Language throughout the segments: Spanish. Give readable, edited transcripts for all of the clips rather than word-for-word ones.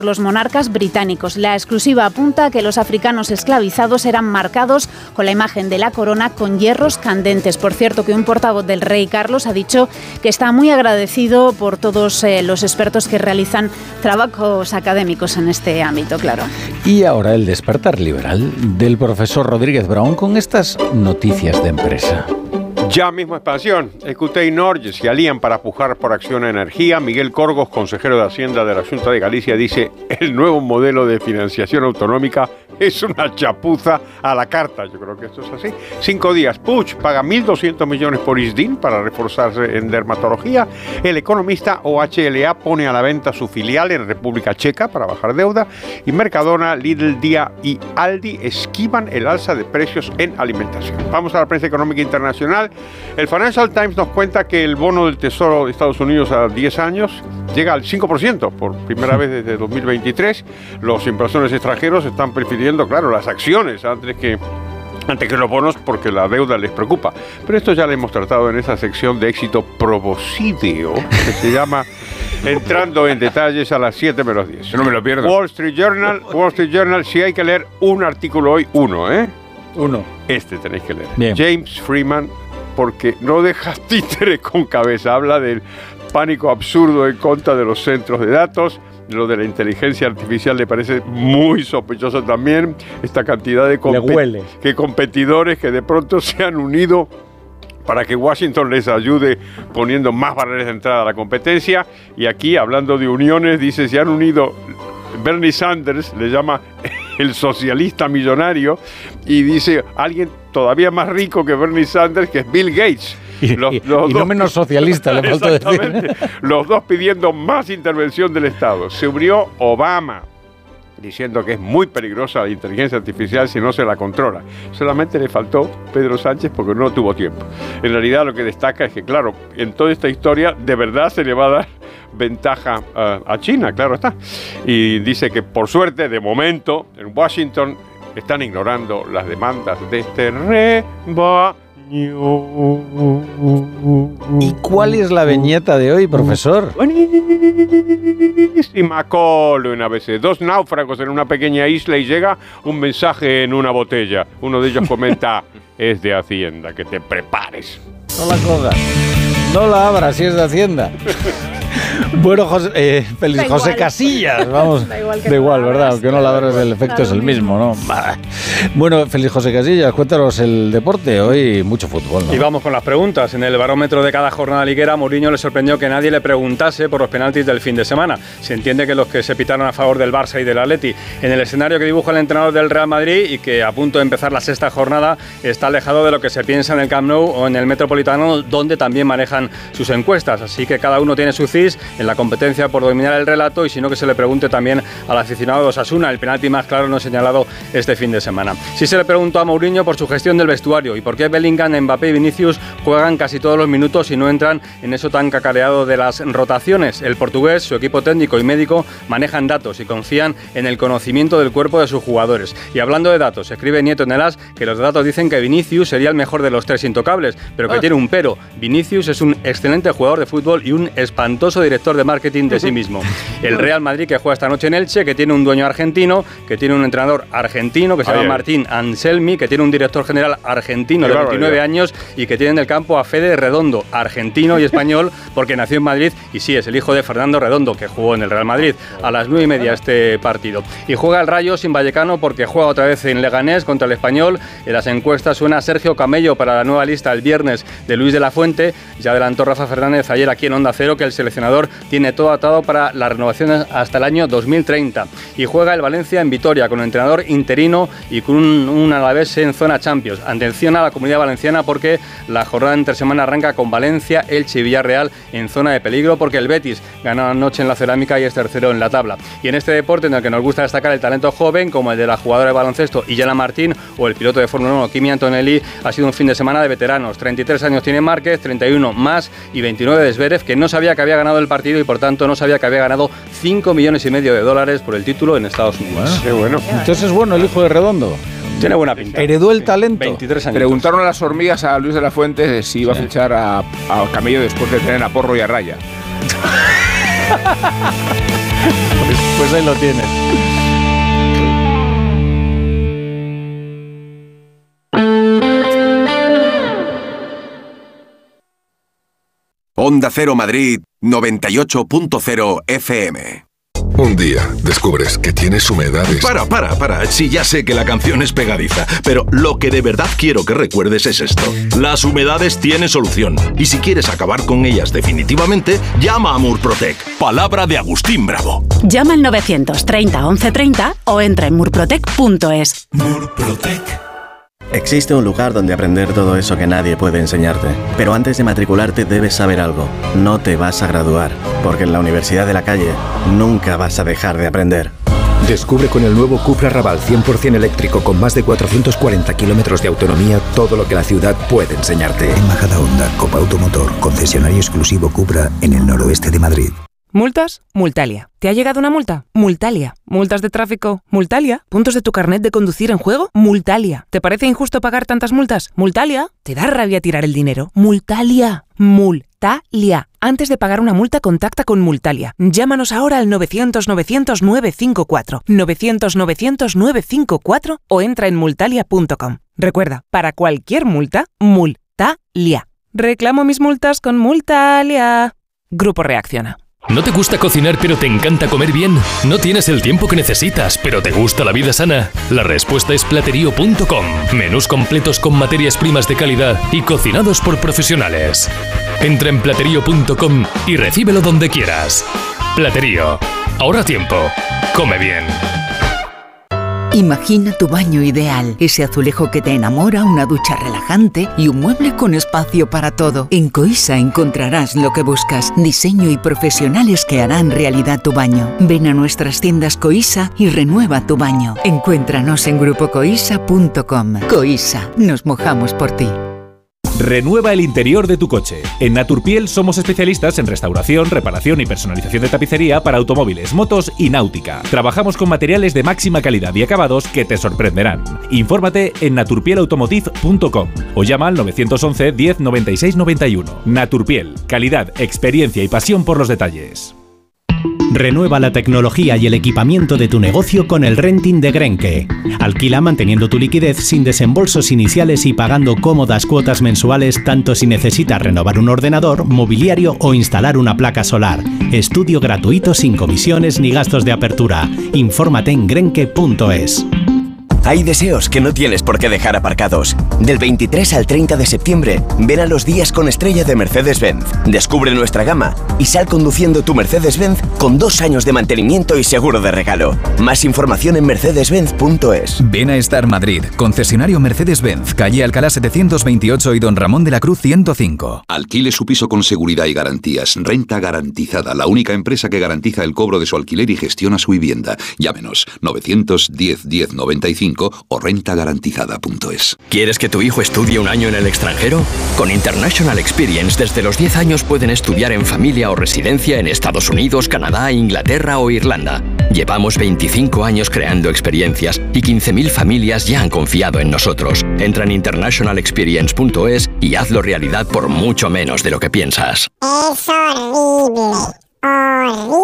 los monarcas británicos. La exclusiva apunta que los africanos esclavizados eran marcados con la imagen de la corona con hierros candentes. Por cierto, que un portavoz del rey Carlos ha dicho que está muy agradecido por todos los expertos que realizan trabajos académicos en este ámbito, claro. Y ahora el despertar liberal del profesor Rodríguez Brown con estas noticias de empresa. Ya mismo expansión. EQT y Norge se alían para pujar por Acciona Energía. Miguel Corgos, consejero de Hacienda de la Xunta de Galicia, dice: el nuevo modelo de financiación autonómica es una chapuza a la carta. Yo creo que esto es así. 5 días. Puig paga 1.200 millones por ISDIN para reforzarse en dermatología. El economista OHLA pone a la venta su filial en República Checa para bajar deuda. Y Mercadona, Lidl, Día y Aldi esquivan el alza de precios en alimentación. Vamos a la prensa económica internacional. El Financial Times nos cuenta que el bono del Tesoro de Estados Unidos a 10 años llega al 5% por primera vez desde 2023. Los inversores extranjeros están prefiriendo, claro, las acciones antes que los bonos porque la deuda les preocupa. Pero esto ya lo hemos tratado en esa sección de éxito proboscideo que se llama Entrando en Detalles a las 7 menos 10. Yo no me lo pierdo. Wall Street Journal, si hay que leer un artículo hoy, uno. Este tenéis que leer. Bien. James Freeman, porque no deja títere con cabeza. Habla del pánico absurdo en contra de los centros de datos. Lo de la inteligencia artificial le parece muy sospechoso también. Esta cantidad de competidores que de pronto se han unido para que Washington les ayude poniendo más barreras de entrada a la competencia. Y aquí, hablando de uniones, dice: se han unido. Bernie Sanders le llama el socialista millonario, y dice alguien todavía más rico que Bernie Sanders, que es Bill Gates. Y no menos socialista, le falta decir. Los dos pidiendo más intervención del Estado. Se unió Obama, diciendo que es muy peligrosa la inteligencia artificial si no se la controla. Solamente le faltó Pedro Sánchez porque no tuvo tiempo. En realidad lo que destaca es que, claro, en toda esta historia de verdad se le va a dar ventaja a China, claro está. Y dice que por suerte, de momento, en Washington están ignorando las demandas de este rebaño. ¿Y cuál es la viñeta de hoy, profesor? Buenísima. Colo en ABC. 2 náufragos en una pequeña isla y llega un mensaje en una botella. Uno de ellos comenta: es de Hacienda, que te prepares. No la cojas. No la abras si es de Hacienda. Bueno, feliz José Casillas, vamos, da igual, ¿verdad? Aunque no la abras, el efecto es el mismo, ¿no? Bueno, feliz José Casillas, cuéntanos el deporte, hoy mucho fútbol, ¿no? Y vamos con las preguntas. En el barómetro de cada jornada liguera, Mourinho le sorprendió que nadie le preguntase por los penaltis del fin de semana. Se entiende que los que se pitaron a favor del Barça y del Atleti. En el escenario que dibuja el entrenador del Real Madrid y que a punto de empezar la sexta jornada está alejado de lo que se piensa en el Camp Nou o en el Metropolitano, donde también manejan sus encuestas. Así que cada uno tiene su CIS en la competencia por dominar el relato, y si no, que se le pregunte también al aficionado de Osasuna, el penalti más claro no señalado este fin de semana. Sí se le preguntó a Mourinho por su gestión del vestuario y por qué Bellingham, Mbappé y Vinicius juegan casi todos los minutos y no entran en eso tan cacareado de las rotaciones. El portugués, su equipo técnico y médico manejan datos y confían en el conocimiento del cuerpo de sus jugadores. Y hablando de datos, escribe Nieto en el AS que los datos dicen que Vinicius sería el mejor de los 3 intocables, pero que tiene un pero. Vinicius es un excelente jugador de fútbol y un espantoso director de marketing de sí mismo. El Real Madrid, que juega esta noche en Elche, que tiene un dueño argentino, que tiene un entrenador argentino que se llama Martín Anselmi, que tiene un director general argentino de 29 años y que tiene en el campo a Fede Redondo, argentino y español, porque nació en Madrid y sí, es el hijo de Fernando Redondo, que jugó en el Real Madrid. A las 9:30 este partido. Y juega el Rayo sin Vallecano porque juega otra vez en Leganés contra el Español. En las encuestas suena Sergio Camello para la nueva lista el viernes de Luis de la Fuente. Ya adelantó Rafa Fernández ayer aquí en Onda Cero que el seleccionador tiene todo atado para las renovaciones hasta el año 2030. Y juega el Valencia en Vitoria con un entrenador interino y con un Alavés en zona Champions. Atención a la Comunidad Valenciana porque la jornada entre semana arranca con Valencia, Elche y Villarreal en zona de peligro porque el Betis ganó anoche en la Cerámica y es tercero en la tabla. Y en este deporte en el que nos gusta destacar el talento joven como el de la jugadora de baloncesto Iyana Martín o el piloto de Fórmula 1 Kimi Antonelli, ha sido un fin de semana de veteranos. 33 años tiene Márquez, 31 más y 29 de Zverev, que no sabía que había ganado el partido y por tanto no sabía que había ganado $5,5 millones por el título en Estados Unidos. Bueno, qué bueno. Entonces es bueno el hijo de Redondo. Tiene buena pinta. Heredó el talento. 23 años. Preguntaron a las hormigas a Luis de la Fuente si iba a fichar a Camello después de tener a Porro y a Raya. Pues ahí lo tienes. Onda Cero Madrid 98.0 FM. Un día descubres que tienes humedades. Para. Sí, ya sé que la canción es pegadiza, pero lo que de verdad quiero que recuerdes es esto. Las humedades tienen solución. Y si quieres acabar con ellas definitivamente, llama a Murprotec. Palabra de Agustín Bravo. Llama al 930 1130 o entra en murprotec.es. Murprotec. Existe un lugar donde aprender todo eso que nadie puede enseñarte. Pero antes de matricularte debes saber algo. No te vas a graduar, porque en la Universidad de la Calle nunca vas a dejar de aprender. Descubre con el nuevo Cupra Raval 100% eléctrico con más de 440 kilómetros de autonomía todo lo que la ciudad puede enseñarte. En Majadahonda, Copa Automotor, concesionario exclusivo Cupra en el noroeste de Madrid. ¿Multas? Multalia. ¿Te ha llegado una multa? Multalia. ¿Multas de tráfico? Multalia. ¿Puntos de tu carnet de conducir en juego? Multalia. ¿Te parece injusto pagar tantas multas? Multalia. ¿Te da rabia tirar el dinero? Multalia. Multalia. Antes de pagar una multa, contacta con Multalia. Llámanos ahora al 900-900-954. 900-900-954 o entra en multalia.com. Recuerda, para cualquier multa, Multalia. Reclamo mis multas con Multalia. Grupo Reacciona. ¿No te gusta cocinar pero te encanta comer bien? ¿No tienes el tiempo que necesitas pero te gusta la vida sana? La respuesta es Platerío.com. Menús completos con materias primas de calidad y cocinados por profesionales. Entra en Platerío.com y recíbelo donde quieras. Platerío. Ahorra tiempo. Come bien. Imagina tu baño ideal, ese azulejo que te enamora, una ducha relajante y un mueble con espacio para todo. En Coisa encontrarás lo que buscas, diseño y profesionales que harán realidad tu baño. Ven a nuestras tiendas Coisa y renueva tu baño. Encuéntranos en grupocoisa.com. Coisa, nos mojamos por ti. Renueva el interior de tu coche. En Naturpiel somos especialistas en restauración, reparación y personalización de tapicería para automóviles, motos y náutica. Trabajamos con materiales de máxima calidad y acabados que te sorprenderán. Infórmate en naturpielautomotive.com o llama al 911 10 96 91. Naturpiel, calidad, experiencia y pasión por los detalles. Renueva la tecnología y el equipamiento de tu negocio con el renting de Grenke. Alquila manteniendo tu liquidez sin desembolsos iniciales y pagando cómodas cuotas mensuales tanto si necesitas renovar un ordenador, mobiliario o instalar una placa solar. Estudio gratuito sin comisiones ni gastos de apertura. Infórmate en grenke.es. Hay deseos que no tienes por qué dejar aparcados. Del 23 al 30 de septiembre, ven a los días con estrella de Mercedes-Benz. Descubre nuestra gama y sal conduciendo tu Mercedes-Benz con 2 años de mantenimiento y seguro de regalo. Más información en mercedes-benz.es. Ven a Star Madrid, concesionario Mercedes-Benz, calle Alcalá 728 y Don Ramón de la Cruz 105. Alquile su piso con seguridad y garantías. Renta Garantizada, la única empresa que garantiza el cobro de su alquiler y gestiona su vivienda. Llámenos 910 10 95 o rentagarantizada.es. ¿Quieres que tu hijo estudie un año en el extranjero? Con International Experience, desde los 10 años pueden estudiar en familia o residencia en Estados Unidos, Canadá, Inglaterra o Irlanda. Llevamos 25 años creando experiencias y 15.000 familias ya han confiado en nosotros. Entra en internationalexperience.es y hazlo realidad por mucho menos de lo que piensas. Es horrible. ¡Horrible!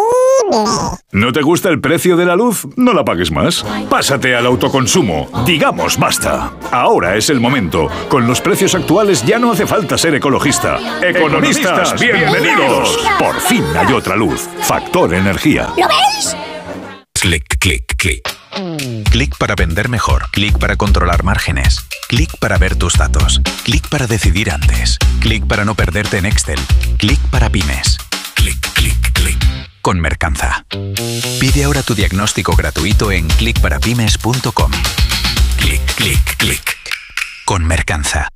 ¿No te gusta el precio de la luz? No la pagues más. Pásate al autoconsumo. Digamos basta. Ahora es el momento. Con los precios actuales ya no hace falta ser ecologista. ¡Economistas, bienvenidos! Por fin hay otra luz. Factor Energía. ¿Lo veis? Clic, clic, clic. Clic para vender mejor. Clic para controlar márgenes. Clic para ver tus datos. Clic para decidir antes. Clic para no perderte en Excel. Clic para pymes. Clic, clic, clic. Con Mercanza. Pide ahora tu diagnóstico gratuito en clicparapymes.com. Clic, clic, clic. Con Mercanza.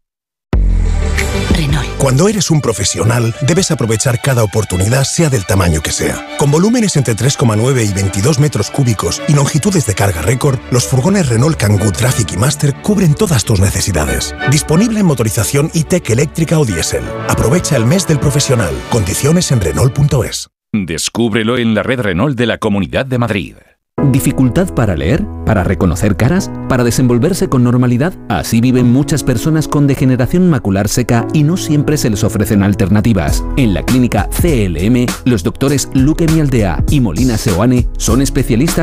Renault. Cuando eres un profesional, debes aprovechar cada oportunidad, sea del tamaño que sea. Con volúmenes entre 3,9 y 22 metros cúbicos y longitudes de carga récord, los furgones Renault Kangoo Traffic y Master cubren todas tus necesidades. Disponible en motorización e-tech eléctrica o diésel. Aprovecha el mes del profesional. Condiciones en Renault.es. Descúbrelo en la red Renault de la Comunidad de Madrid. ¿Dificultad para leer? ¿Para reconocer caras? para desenvolverse con normalidad. Así viven muchas personas con degeneración macular seca y no siempre se les ofrecen alternativas. En la clínica CLM, los doctores Luque Mialdea y Molina Seoane son especialistas